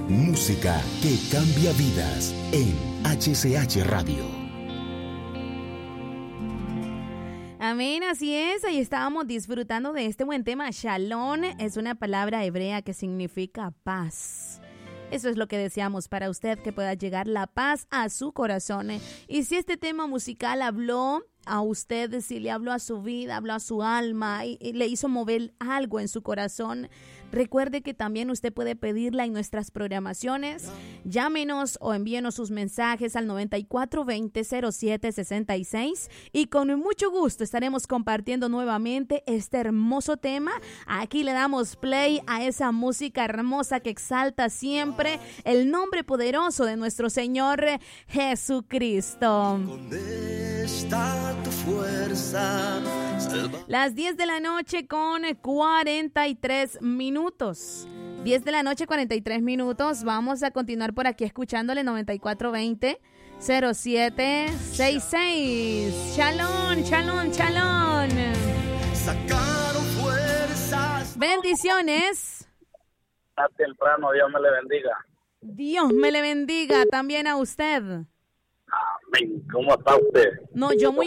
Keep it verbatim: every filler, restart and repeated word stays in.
Música que cambia vidas en H C H Radio. Amén, así es, ahí estábamos disfrutando de este buen tema. Shalom es una palabra hebrea que significa paz. Eso es lo que deseamos para usted, que pueda llegar la paz a su corazón. Y si este tema musical habló a usted, si le habló a su vida, habló a su alma y, y le hizo mover algo en su corazón, recuerde que también usted puede pedirla en nuestras programaciones. Llámenos o envíenos sus mensajes al noventa y cuatro veinte cero siete sesenta y seis y con mucho gusto estaremos compartiendo nuevamente este hermoso tema. Aquí le damos play a esa música hermosa que exalta siempre el nombre poderoso de nuestro Señor Jesucristo. Tu fuerza, las diez de la noche con cuarenta y tres minutos. diez de la noche, cuarenta y tres minutos. Vamos a continuar por aquí escuchándole noventa y cuatro veinte cero siete sesenta y seis. Shalom, shalom, shalom. Sacaron fuerzas. Bendiciones. A temprano, Dios me le bendiga. Dios me le bendiga también a usted. Amén. ¿Cómo está usted? No, yo muy